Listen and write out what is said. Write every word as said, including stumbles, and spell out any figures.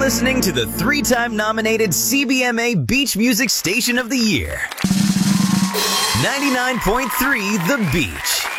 listening to the three-time nominated C B M A Beach Music Station of the Year. ninety-nine point three The Beach.